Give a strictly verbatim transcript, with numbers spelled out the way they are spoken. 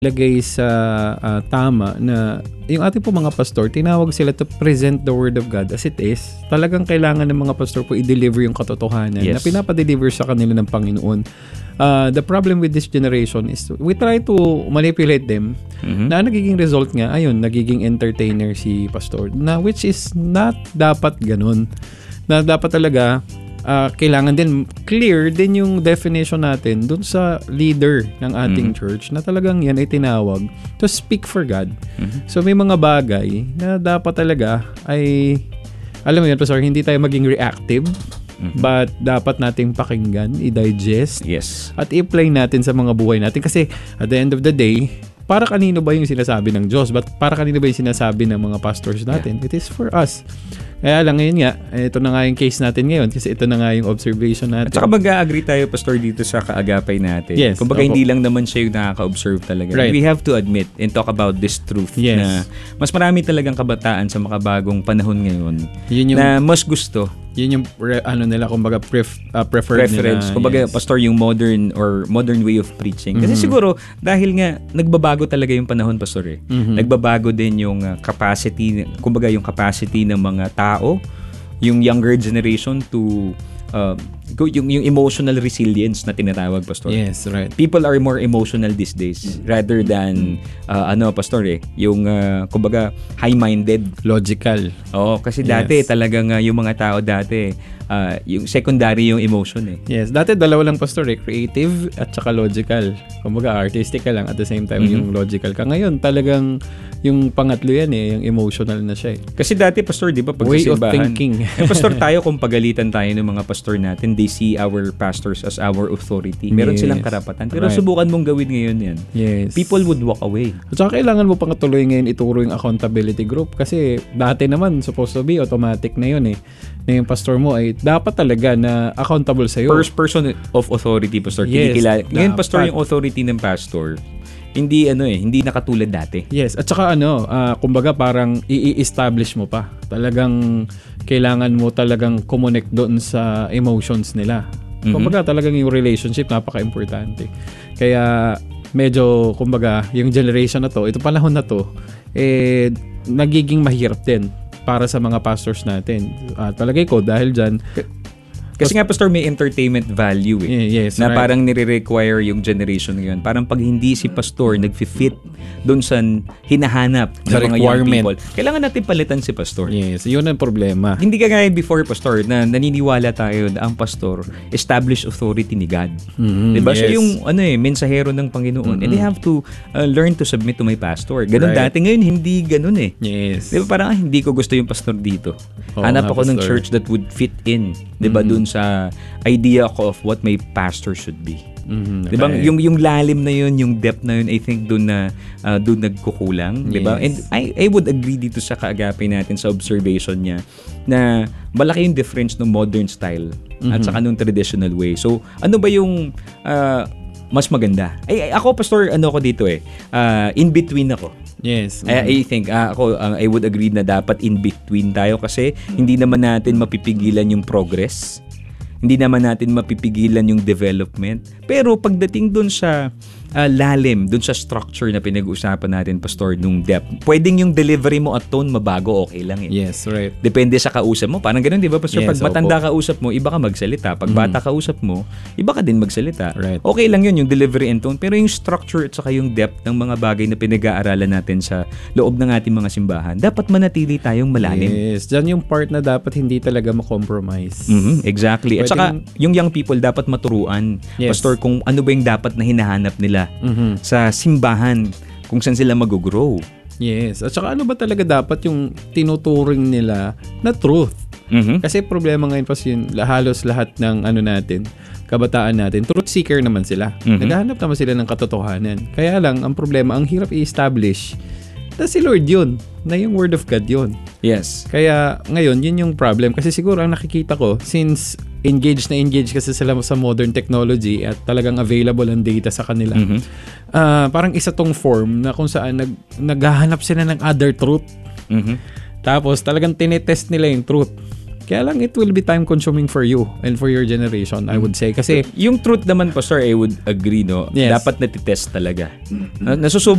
lagay sa ah, tama na yung ating po mga pastor, tinawag sila to present the Word of God as it is. Talagang kailangan ng mga pastor po i-deliver yung katotohanan Yes. na pinapa-deliver sa kanila ng Panginoon. Uh, the problem with this generation is we try to manipulate them Mhm. na nagiging result nga, ayun, nagiging entertainer si pastor. Na which is not dapat ganun. Na dapat talaga Ah, kailangan din clear din yung definition natin dun sa leader ng ating Mhm. church na talagang yan ay tinawag to speak for God. Mhm. So may mga bagay na dapat talaga ay, alam mo yun, Pastor, hindi tayo maging reactive, Mhm. but dapat nating pakinggan, i-digest, Yes. at i-apply natin sa mga buhay natin. Kasi at the end of the day, para kanino ba yung sinasabi ng Diyos? But para kanino ba yung sinasabi ng mga pastors natin? It is for us. Kaya lang ngayon nga, ito na nga yung case natin ngayon kasi ito na nga yung observation natin. At saka mag-agree tayo, Pastor, dito sa kaagapay natin. Yes, Kumbaga, opo. hindi lang naman siya yung nakaka-observe talaga. Right. We have to admit and talk about this truth Yes. na mas marami talagang kabataan sa makabagong panahon ngayon Yun yung, na mas gusto yun yung re- ano nila, kumbaga pref, uh, preferred preference. nila. Kumbaga, Yes. Pastor, yung modern or modern way of preaching. Kasi Mhm. siguro, dahil nga, nagbabago talaga yung panahon, Pastor. Eh. Mhm. Nagbabago din yung uh, capacity, kumbaga yung capacity ng mga tao, yung younger generation to uh, go- yung, yung emotional resilience na tinatawag, Pastor. Yes, right. People are more emotional these days rather than uh, ano, Pastor, eh, yung uh, kumbaga high-minded. Logical. Oo, kasi Yes. dati talagang uh, yung mga tao dati uh, yung secondary yung emotion eh. Yes, dati dalawa lang, Pastor, eh, creative at saka logical. Kumbaga artistic ka lang at the same time Mhm. yung logical ka. Ngayon talagang yung pangatlo yan eh, yung emotional na siya eh. Kasi dati, Pastor, di ba, pag Way sa of simbahan, thinking. eh, Pastor, tayo kung pagalitan tayo ng mga pastor natin, they see our pastors as our authority. Meron Yes. silang karapatan. Pero Right. subukan mong gawin ngayon yan. Yes. People would walk away. At saka kailangan mo pang tuloy ngayon ituro yung accountability group kasi dati naman supposed to be automatic na yun eh. Na yung pastor mo ay dapat talaga na accountable sa'yo. First person of authority, Pastor. Yes, Kinikilala. Ngayon, dapat. Pastor, yung authority ng pastor, hindi ano eh, hindi nakatulad dati. Yes, at saka ano, ah, kumbaga parang i-establish mo pa. Talagang kailangan mo talagang connect doon sa emotions nila. Mhm. Kumbaga talagang yung relationship napaka-importante. Kaya medyo kumbaga yung generation na to, ito panahon na to, eh nagiging mahirap din para sa mga pastors natin. At palagay ko dahil diyan, Kasi nga, Pastor, may entertainment value eh. yes, na right. parang nire-require yung generation ngayon. Parang pag hindi si pastor nag-fit doon sa hinahanap ng Sa mga young requirement. people, kailangan natin palitan si pastor. Yes, yun ang problema. Hindi ka gaya before, Pastor, na naniniwala tayo na ang pastor established authority ni God. Mhm, Diba? Siya yes. yung ano eh, mensahero ng Panginoon. And they have to uh, learn to submit to my pastor. Ganun Right. dati. Ngayon, hindi ganun eh. Yes. Diba parang ah, hindi ko gusto yung pastor dito. Oo Hanap nga, ako ng pastor. church that would fit in. Diba? Dun sa idea ko of what my pastor should be. Mhm, Diba? right. Yung yung lalim na yun, yung depth na yun, I think doon na uh, doon nagkukulang, 'di ba? And Yes. I I would agree dito sa kaagapay natin sa observation niya na malaki yung difference ng modern style at Mhm. saka nung traditional way. So, ano ba yung uh, mas maganda? Ay, ay, ako, Pastor, ano ako dito eh, uh, in between ako. Yes. I, I think ah, ako ah, I would agree na dapat in between tayo kasi hindi naman natin mapipigilan yung progress. Hindi naman natin mapipigilan yung development. Pero pagdating dun sa ah, lalim, dun sa structure na pinag-uusapan natin, Pastor, nung depth, pwedeng yung delivery mo at tone mabago, okay lang eh. Yes, right. Depende sa kausap mo. Parang ganun, di ba, Pastor? Yes, Pag matanda opo. kausap mo, iba ka magsalita. Pag bata kausap mo, iba ka din magsalita. Right. Okay lang yun, yung delivery and tone. Pero yung structure at saka yung depth ng mga bagay na pinag-aaralan natin sa loob ng ating mga simbahan, dapat manatili tayong malalim. Yes, dyan yung part na dapat hindi talaga ma-compromise. Mhm, exactly. At saka, Pwedeng- yung young people dapat maturuan, Yes. Pastor, kung ano ba yung dapat na hinahanap nila Mhm. sa simbahan, kung saan sila mag-grow. Yes. At saka ano ba talaga dapat yung tinuturing nila na truth? Mhm. Kasi problema ngayon pa yun, halos lahat ng ano natin, kabataan natin, truth seeker naman sila. Mhm. Naghahanap naman sila ng katotohanan. Kaya lang, ang problema, ang hirap i-establish na si Lord yun, na yung Word of God yun. Yes. Kaya ngayon, yun yung problem. Kasi siguro ang nakikita ko, since engaged na engaged kasi sila sa modern technology at talagang available ang data sa kanila, Mhm. ah, parang isa tong form na kung saan nag, naghahanap sila ng other truth. Mhm. Tapos talagang tinetest nila yung truth. Kaya lang it will be time consuming for you and for your generation, I would say. Kasi yung truth naman po, sir, I would agree, no? Yes. Dapat natitest talaga. Na- Nasusubok